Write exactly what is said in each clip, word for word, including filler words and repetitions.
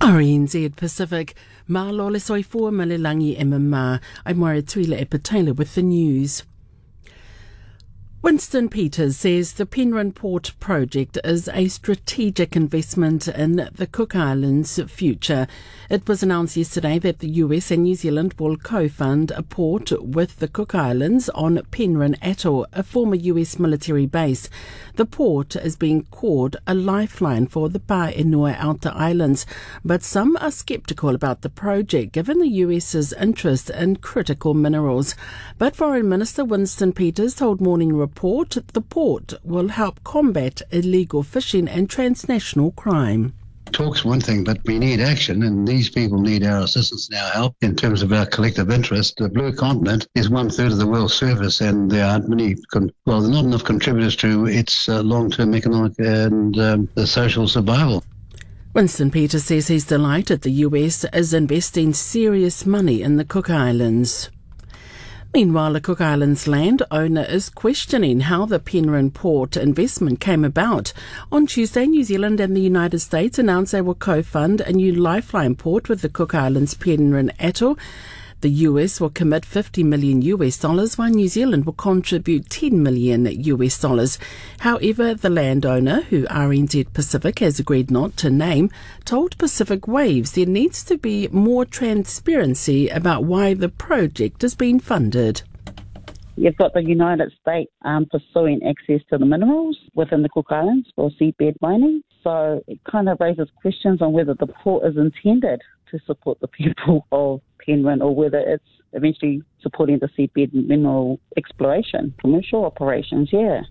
R N Z Pacific, Malo le soifua malilangi e mama, I'm Moira Tuila Epatela with the news. Winston Peters says the Penryn Port project is a strategic investment in the Cook Islands' future. It was announced yesterday that the U S and New Zealand will co-fund a port with the Cook Islands on Penryn Atoll, a former U S military base. The port is being called a lifeline for the Paenua Outer Islands, but some are sceptical about the project given the US's interest in critical minerals. But Foreign Minister Winston Peters told Morning Report Report, the port will help combat illegal fishing and transnational crime. Talk's one thing, but we need action, and these people need our assistance and our help in terms of our collective interest. The Blue Continent is one third of the world's surface, and there aren't many, con- well, there are not enough contributors to its uh, long-term economic and um, the social survival. Winston Peters says he's delighted the U S is investing serious money in the Cook Islands. Meanwhile, the Cook Islands landowner is questioning how the Penryn Port investment came about. On Tuesday, New Zealand and the United States announced they will co-fund a new lifeline port with the Cook Islands Penryn Atoll. The U S will commit fifty million U S dollars, while New Zealand will contribute ten million U S dollars. However, the landowner, who R N Z Pacific has agreed not to name, told Pacific Waves there needs to be more transparency about why the project is being funded. You've got the United States um, pursuing access to the minerals within the Cook Islands for seabed mining. So it kind of raises questions on whether the port is intended to support the people of Penryn or whether it's eventually supporting the seabed mineral exploration, commercial operations, yeah.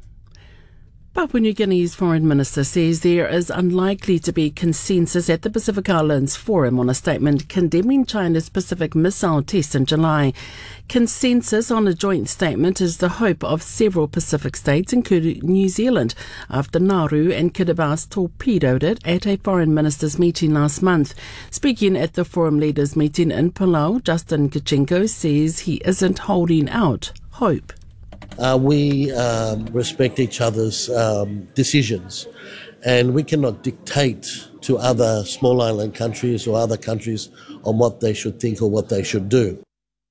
Papua New Guinea's Foreign Minister says there is unlikely to be consensus at the Pacific Islands Forum on a statement condemning China's Pacific missile test in July. Consensus on a joint statement is the hope of several Pacific states, including New Zealand, after Nauru and Kiribati torpedoed it at a foreign ministers' meeting last month. Speaking at the Forum leaders' meeting in Palau, Justin Kachenko says he isn't holding out hope. Uh, we um, respect each other's um, decisions, and we cannot dictate to other small island countries or other countries on what they should think or what they should do.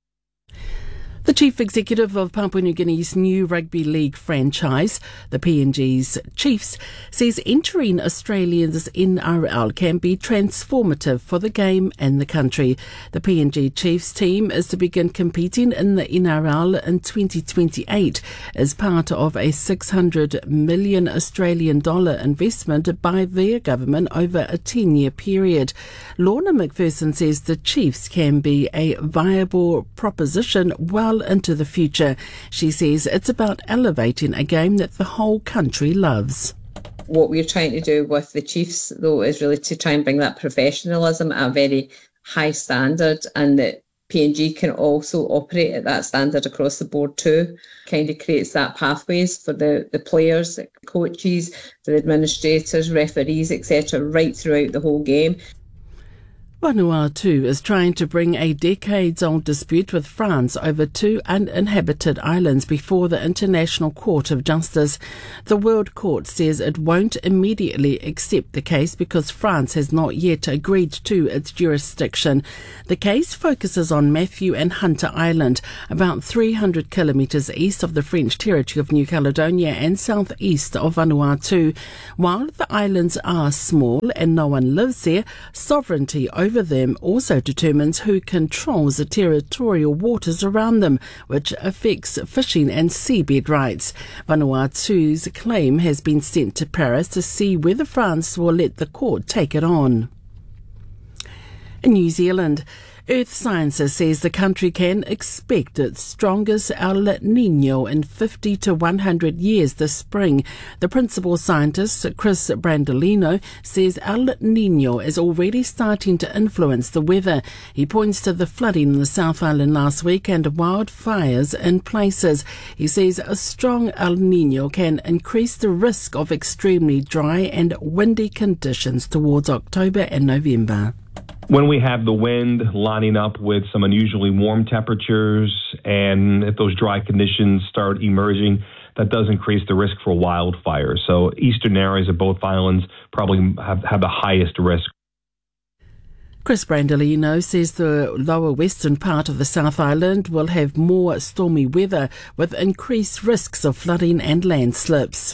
The chief executive of Papua New Guinea's new rugby league franchise, the P N G's Chiefs, says entering Australia's N R L can be transformative for the game and the country. The P N G Chiefs team is to begin competing in the N R L in twenty twenty-eight as part of a six hundred million Australian dollar investment by their government over a ten-year period. Lorna McPherson says the Chiefs can be a viable proposition well into the future. She says it's about elevating a game that the whole country loves. What we're trying to do with the Chiefs, though, is really to try and bring that professionalism at a very high standard, and that P N G can also operate at that standard across the board too. Kind of creates that pathways for the, the players, the coaches, the administrators, referees, et cetera, right throughout the whole game. Vanuatu is trying to bring a decades-old dispute with France over two uninhabited islands before the International Court of Justice. The World Court says it won't immediately accept the case because France has not yet agreed to its jurisdiction. The case focuses on Matthew and Hunter Island, about three hundred kilometres east of the French territory of New Caledonia and southeast of Vanuatu. While the islands are small and no one lives there, sovereignty over over them also determines who controls the territorial waters around them, which affects fishing and seabed rights. Vanuatu's claim has been sent to Paris to see whether France will let the court take it on. In New Zealand, Earth Sciences says the country can expect its strongest El Niño in fifty to one hundred years this spring. The principal scientist, Chris Brandolino, says El Niño is already starting to influence the weather. He points to the flooding in the South Island last week and wildfires in places. He says a strong El Niño can increase the risk of extremely dry and windy conditions towards October and November. When we have the wind lining up with some unusually warm temperatures, and if those dry conditions start emerging, that does increase the risk for wildfires. So eastern areas of both islands probably have, have the highest risk. Chris Brandolino says the lower western part of the South Island will have more stormy weather with increased risks of flooding and landslips.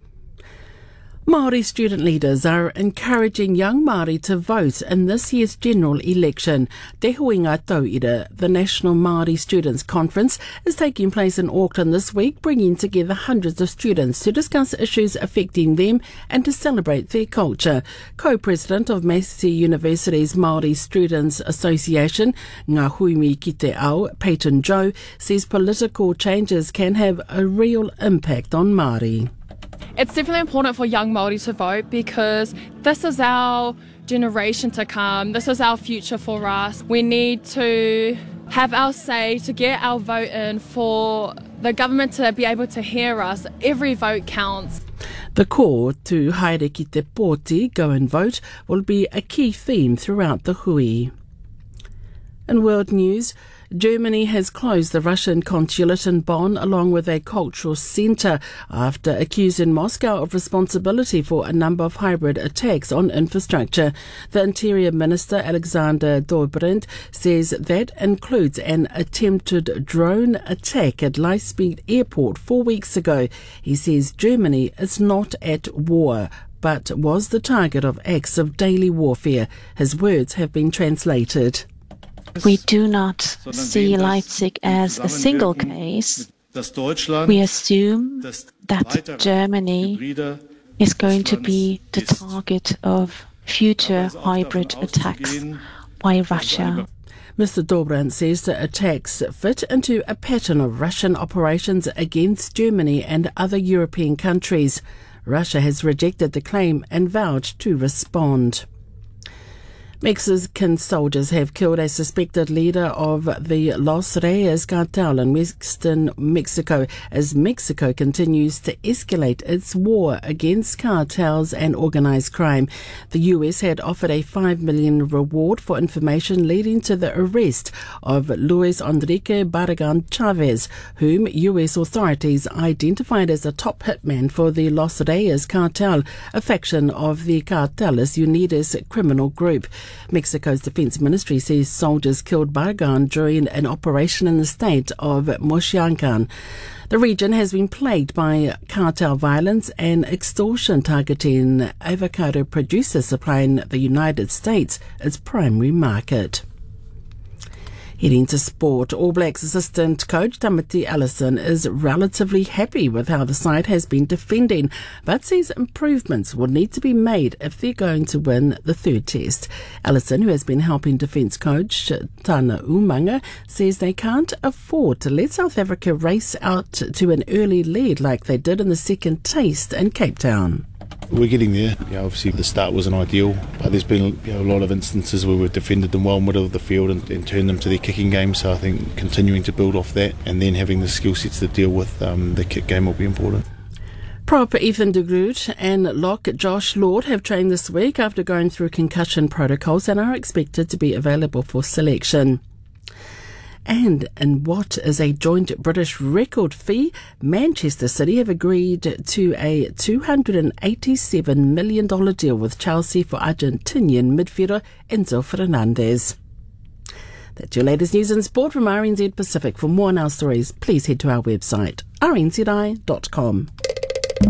Māori student leaders are encouraging young Māori to vote in this year's general election. Te Huinga Tauira, the National Māori Students' Conference, is taking place in Auckland this week, bringing together hundreds of students to discuss issues affecting them and to celebrate their culture. Co-president of Massey University's Māori Students Association, Ngā Huimi Ki Te Ao, Peyton Joe, says political changes can have a real impact on Māori. It's definitely important for young Māori to vote because this is our generation to come. This is our future for us. We need to have our say, to get our vote in, for the government to be able to hear us. Every vote counts. The call to haere ki te pōti, go and vote, will be a key theme throughout the hui. In world news, Germany has closed the Russian consulate in Bonn along with a cultural centre after accusing Moscow of responsibility for a number of hybrid attacks on infrastructure. The Interior Minister Alexander Dobrindt says that includes an attempted drone attack at Leipzig Airport four weeks ago. He says Germany is not at war, but was the target of acts of daily warfare. His words have been translated. We do not see Leipzig as a single case. We assume that Germany is going to be the target of future hybrid attacks by Russia. Mister Dobrindt says the attacks fit into a pattern of Russian operations against Germany and other European countries. Russia has rejected the claim and vowed to respond. Mexican soldiers have killed a suspected leader of the Los Reyes cartel in western Mexico as Mexico continues to escalate its war against cartels and organized crime. The U S had offered a five million dollars reward for information leading to the arrest of Luis Enrique Barragan Chavez, whom U S authorities identified as a top hitman for the Los Reyes cartel, a faction of the Carteles Unidas criminal group. Mexico's defense ministry says soldiers killed Barragan during an operation in the state of Michoacán. The region has been plagued by cartel violence and extortion targeting avocado producers supplying the United States its primary market. Heading to sport, All Blacks assistant coach Tamati Ellison is relatively happy with how the side has been defending, but says improvements will need to be made if they're going to win the third test. Ellison, who has been helping defence coach Tana Umanga, says they can't afford to let South Africa race out to an early lead like they did in the second test in Cape Town. We're getting there. You know, obviously the start wasn't ideal, but there's been you know, a lot of instances where we've defended them well middle of the field and, and turned them to their kicking game. So I think continuing to build off that and then having the skill sets to deal with um, the kick game will be important. Prop Ethan de Groot and lock Josh Lord have trained this week after going through concussion protocols and are expected to be available for selection. And in what is a joint British record fee, Manchester City have agreed to a two hundred eighty-seven million dollars deal with Chelsea for Argentinian midfielder Enzo Fernandez. That's your latest news and sport from R N Z Pacific. For more on our stories, please head to our website, r n z i dot com.